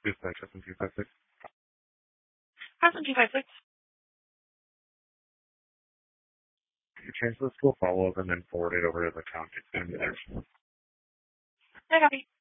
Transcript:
Is that Justin 256? Justin 256. You change this to a follow-up and then forward it over to the account. It's going to be there. I copy.